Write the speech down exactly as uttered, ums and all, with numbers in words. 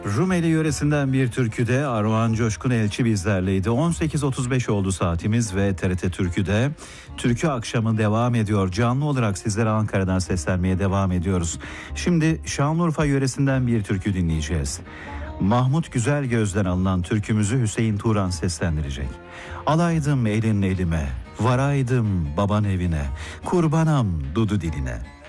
Rumeli yöresinden bir türküde Armağan Coşkun Elçi bizlerleydi. on sekiz otuz beş oldu saatimiz ve T R T Türkü'de Türkü akşamı devam ediyor. Canlı olarak sizlere Ankara'dan seslenmeye devam ediyoruz. Şimdi Şanlıurfa yöresinden bir türkü dinleyeceğiz. Mahmut Güzelgöz'den alınan türkümüzü Hüseyin Turan seslendirecek. Alaydım elin elime, varaydım baban evine, kurbanam dudu diline.